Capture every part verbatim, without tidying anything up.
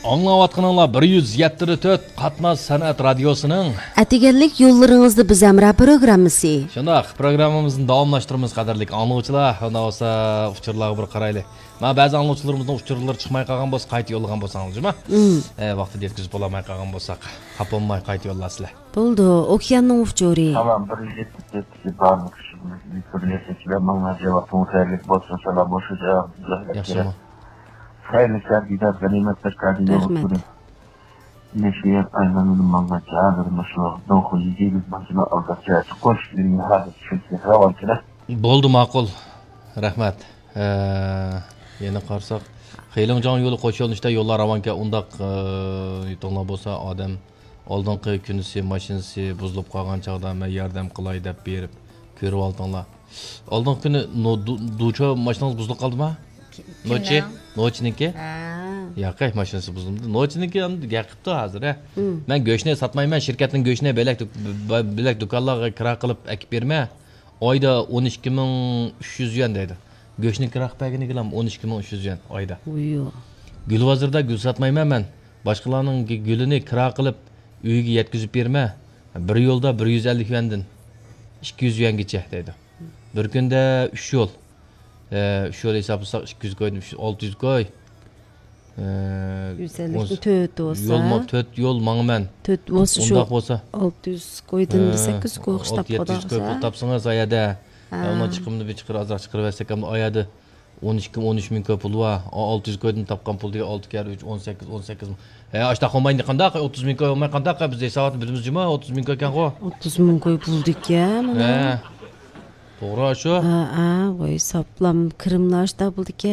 Аңлаватқаныңла bir yuz yetmiş dört Qatnaz San'at Radiosu'nun Atiganlik yo'llaringizni biz amra programmasi. Shundoq, programmamizni davomlashtiramiz qadrlik anglovchilar. Unda bo'lsa uchurlarga bir qaraylik. Men ba'zi anglovchilarimizning uchurlari chiqmay qolgan bo'lsa, qayta yo'llagan bo'lsangizmi? E, vaqtida yetkazib bo'lmay qolgan bo'lsak, xaponmay qayta yo'llasizlar. Bo'ldi, okeanning uchuri. Tamam, bir yuz yetmiş dört barliq Türkiye'de bana cevap muhtarlık bolsun sana boşu cevap. Yaxshimi? Hayırlı şarkıda ganimetler kardeşim olsun. Neşeye aylanın bana cevap vermişler. Doğru yiyeceğiz başına aldatacağız. Koştuğun hadis çünkü havaçına. Bo'ldi, ma'qul. Rahmat. Ee, yana qarsak, Xeylonjon yo'li qo'shilishda yo'llar ravonga undaq yutonlar bo'lsa, odam oldingi kunisi mashinasi buzilib qolgan chaqda men yordam qilay deb berib ko'rib oldinglar. Oldingi kuni ducho mashinangiz buzilib qoldimi? Nochi, Nochiniki? Ha. Yo'q, mashinasi buzildi. Nochiniki ham gaqibdi hozir. Men go'shtni sotmayman, shirkatning go'shtini belak belak do'konlarga kira qilib akib berma. Oyda o'n ikki ming uch yuz yuan deydi. Go'shtni kira qilgani gilam o'n ikki ming uch yuz yuan oyda. Uyo. Gulvozirda gul sotmayman men. Boshqalarning gulini kira qilib uyiga yetkazib berma. Bir yo'lda bir yuz ellik yuandan ikki yuz yuangacha deydi. Bir kunda uch yo'l. Ee, şöyle hesaplarsak ikki yuz koydum, olti yuz koy. Ee, yuz ellik to'rt olsa. Yol to'rt yo'l mangman. to'rt olsa shu. Undaq bo'lsa olti yuz koydun sakkiz yuz koy hisob yetti yuz koy pul topsangiz oyada. Ondan chiqimni bir chiqir azroq chiqirib bersak ham oyada o'n ikki o'n uch ming koy pul va olti yuz koydan topgan pul degan olti kar uch o'n sakkiz o'n sakkiz ming. E, ashta qolmaydi qanday o'ttiz ming koy olmay qanday biz hisobni bilamiz juma o'ttiz ming koy ekan qo'y. o'ttiz ming koy puldik-ya mana. Ha. To'g'ri shu. Ha, ha, voy hisoblam kirimlashda bo'ldi-ki.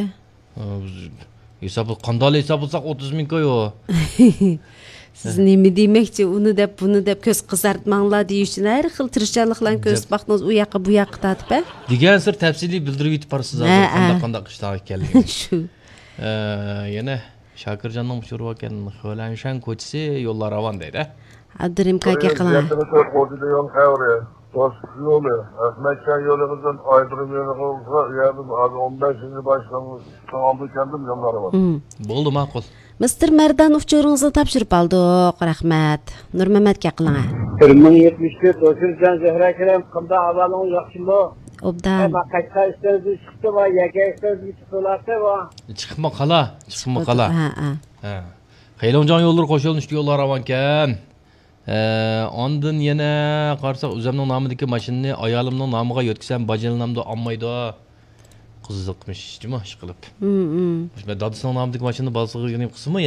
Hisob qanday hisob qilsak o'ttiz ming koy o. Siz nima demoqchi, uni deb, buni deb ko'z qizartmanglar deyish uchun har xil tirishchiliklarni ko'z baqdingiz u yoqqa bu yoqqa tatib, ha? Degan sir tafsiliy bildirib yetib borsiz hozir qanday qanday qishloq ekanligini. Shu. Ee, yana Shokirjonning uchirib olgan Xo'lanshan ko'chasi yo'llar ravon deydi. Abdurim kaka qilaman. Dost yolu, Ahmetcan yolumuzun aydırım yolu olsa yardım abi on beşinci başkanımız tamamlı kendim yanları var. Bo'ldi, ma'qul. mister Mardan uchuringizni topshirib oldik, rahmat. Nurmamatga qilaman. bir ming yetmish to'rt O'shirjon Zahra akam, qanday ahvolingiz yaxshimi? Obdan. Ma qayta ishlaringiz chiqdi va yaga ishlaringiz chiqdi va Chiqma qala, chiqma qala. Ha, ha. Ha. Xeylonjon yo'llari qo'shilishdi yo'llar ravon ekan. Ee, ondan yana qarsak o'zimning nomidagi mashinani ayolimning nomiga yo'tkazsam bajalinamda olmaydi. Qiziqmish, nima ish qilib. Hmm. Men dadasining nomidagi mashinani balsiga qilsimi?